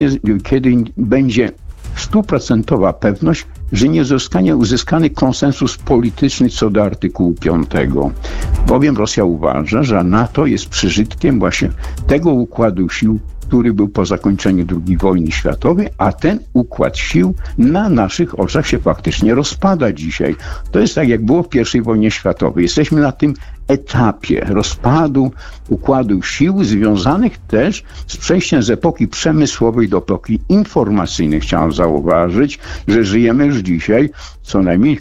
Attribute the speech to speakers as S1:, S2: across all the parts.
S1: kiedy będzie 100% pewność, że nie zostanie uzyskany konsensus polityczny co do artykułu 5. Bowiem Rosja uważa, że NATO jest przeżytkiem właśnie tego układu sił, który był po zakończeniu II wojny światowej, a ten układ sił na naszych oczach się faktycznie rozpada dzisiaj. To jest tak, jak było w I wojnie światowej. Jesteśmy na tym etapie rozpadu układu sił związanych też z przejściem z epoki przemysłowej do epoki informacyjnej. Chciałem zauważyć, że żyjemy już dzisiaj co najmniej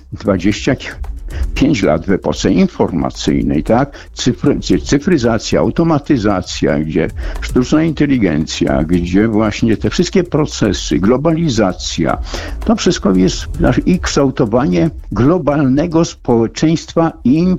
S1: 25 lat w epoce informacyjnej, tak? Cyfryzacja, automatyzacja, gdzie sztuczna inteligencja, gdzie właśnie te wszystkie procesy, globalizacja, to wszystko jest i kształtowanie globalnego społeczeństwa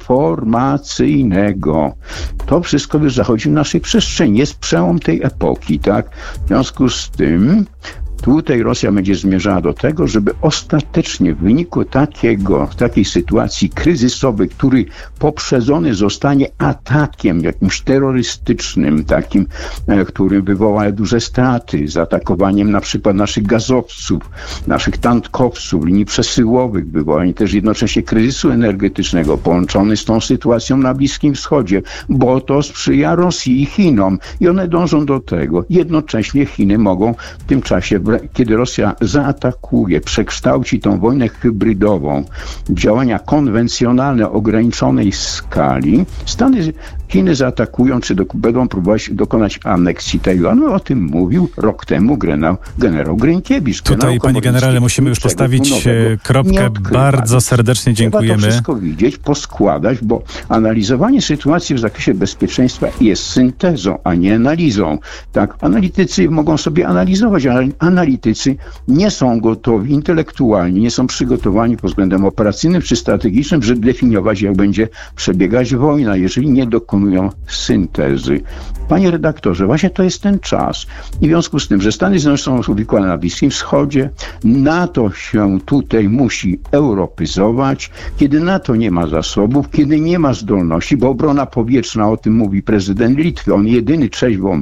S1: informacyjnego. To wszystko już zachodzi w naszej przestrzeni. Jest przełom tej epoki, tak? W związku z tym tutaj Rosja będzie zmierzała do tego, żeby ostatecznie w wyniku takiej sytuacji kryzysowej, który poprzedzony zostanie atakiem jakimś terrorystycznym, takim, który wywoła duże straty, z atakowaniem na przykład naszych gazowców, naszych tankowców, linii przesyłowych, wywołanie też jednocześnie kryzysu energetycznego połączony z tą sytuacją na Bliskim Wschodzie, bo to sprzyja Rosji i Chinom i one dążą do tego. Jednocześnie Chiny mogą w tym czasie, kiedy Rosja zaatakuje, przekształci tą wojnę hybrydową w działania konwencjonalne ograniczonej skali, Chiny zaatakują, czy będą próbować dokonać aneksji Tajwanu. O tym mówił rok temu generał Grynkiewicz.
S2: Tutaj, panie generale, musimy już postawić kropkę. Bardzo serdecznie dziękujemy.
S1: Trzeba to wszystko widzieć, poskładać, bo analizowanie sytuacji w zakresie bezpieczeństwa jest syntezą, a nie analizą. Tak, analitycy mogą sobie analizować, ale analitycy nie są gotowi intelektualnie, nie są przygotowani pod względem operacyjnym czy strategicznym, żeby definiować, jak będzie przebiegać wojna, jeżeli nie dokonują syntezy. Panie redaktorze, właśnie to jest ten czas. I w związku z tym, że Stany Zjednoczone są uwikłane na Bliskim Wschodzie, NATO się tutaj musi europyzować. Kiedy NATO nie ma zasobów, kiedy nie ma zdolności, bo obrona powietrzna, o tym mówi prezydent Litwy, on jedyny trzeźwo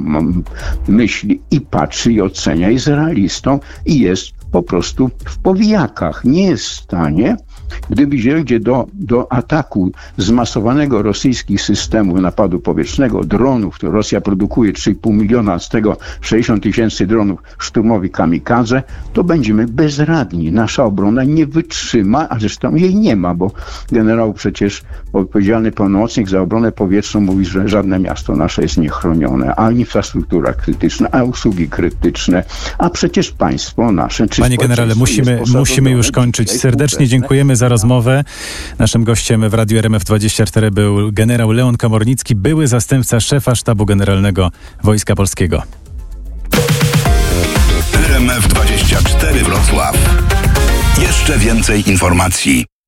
S1: myśli i patrzy i ocenia, jest realistą i jest po prostu w powijakach. Nie jest w stanie, gdyby gdzie do ataku zmasowanego rosyjskich systemów napadu powietrznego, dronów, które Rosja produkuje 3,5 miliona, z tego 60 000 dronów szturmowych kamikadze, to będziemy bezradni. Nasza obrona nie wytrzyma, a zresztą jej nie ma, bo generał przecież odpowiedzialny pełnomocnik za obronę powietrzną mówi, że żadne miasto nasze jest niechronione, a infrastruktura krytyczna, a usługi krytyczne, a przecież państwo nasze.
S2: Panie generale, musimy już kończyć. Serdecznie dziękujemy za rozmowę. Naszym gościem w Radiu RMF24 był generał Leon Komornicki, były zastępca szefa Sztabu Generalnego Wojska Polskiego.
S3: RMF24 Wrocław. Jeszcze więcej informacji.